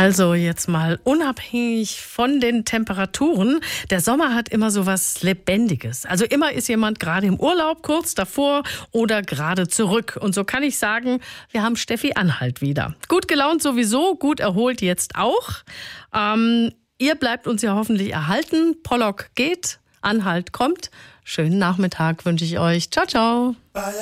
Also jetzt mal unabhängig von den Temperaturen. Der Sommer hat immer so was Lebendiges. Also immer ist jemand gerade im Urlaub, kurz davor oder gerade zurück. Und so kann ich sagen, wir haben Steffi Anhalt wieder. Gut gelaunt sowieso, gut erholt jetzt auch. Ihr bleibt uns ja hoffentlich erhalten. Pollock geht, Anhalt kommt. Schönen Nachmittag wünsche ich euch. Ciao, ciao.